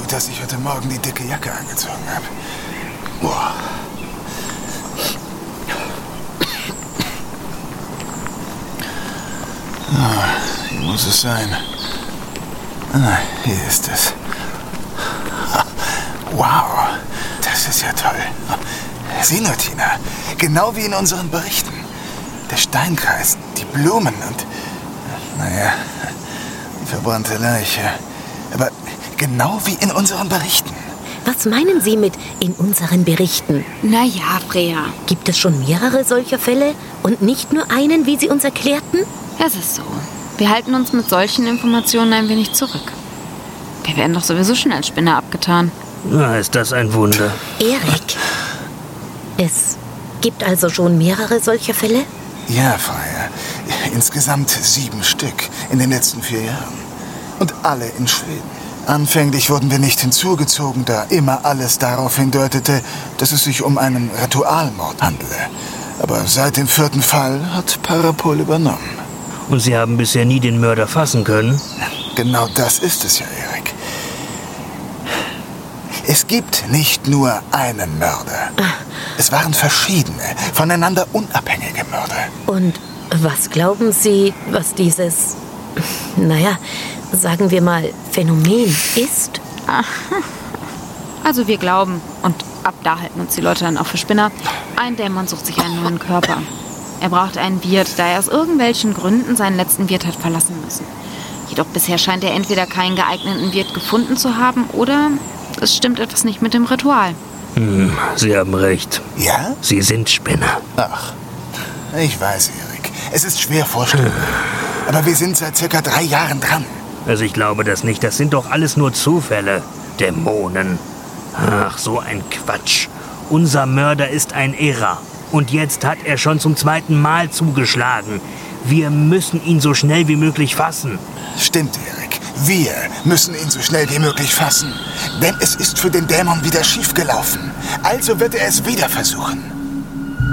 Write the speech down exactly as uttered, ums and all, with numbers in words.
gut, dass ich heute Morgen die dicke Jacke angezogen habe. Boah. Ah, hier muss es sein. Ah, hier ist es. Wow, das ist ja toll. Sieh nur, Tina, genau wie in unseren Berichten. Der Steinkreis, die Blumen und, naja, die verbrannte Leiche. Aber genau wie in unseren Berichten. Was meinen Sie mit in unseren Berichten? Na ja, Freya. Gibt es schon mehrere solcher Fälle und nicht nur einen, wie Sie uns erklärten? Es ist so. Wir halten uns mit solchen Informationen ein wenig zurück. Wir werden doch sowieso schon als Spinner abgetan. Na, ist das ein Wunder. Erik, es gibt also schon mehrere solcher Fälle? Ja, Freya. Insgesamt sieben Stück in den letzten vier Jahren. Und alle in Schweden. Anfänglich wurden wir nicht hinzugezogen, da immer alles darauf hindeutete, dass es sich um einen Ritualmord handele. Aber seit dem vierten Fall hat Parapol übernommen. Und Sie haben bisher nie den Mörder fassen können? Genau das ist es ja, Erik. Es gibt nicht nur einen Mörder. Es waren verschiedene, voneinander unabhängige Mörder. Und was glauben Sie, was dieses, naja, sagen wir mal, Phänomen ist? Also wir glauben, und ab da halten uns die Leute dann auch für Spinner, ein Dämon sucht sich einen neuen Körper. Er braucht einen Wirt, da er aus irgendwelchen Gründen seinen letzten Wirt hat verlassen müssen. Jedoch bisher scheint er entweder keinen geeigneten Wirt gefunden zu haben oder es stimmt etwas nicht mit dem Ritual. Hm, Sie haben recht. Ja? Sie sind Spinner. Ach, ich weiß, Erik. Es ist schwer vorstellbar. Aber wir sind seit circa drei Jahren dran. Also ich glaube das nicht. Das sind doch alles nur Zufälle. Dämonen. Ach, so ein Quatsch. Unser Mörder ist ein Irrer. Und jetzt hat er schon zum zweiten Mal zugeschlagen. Wir müssen ihn so schnell wie möglich fassen. Stimmt, Erik. Wir müssen ihn so schnell wie möglich fassen. Denn es ist für den Dämon wieder schiefgelaufen. Also wird er es wieder versuchen.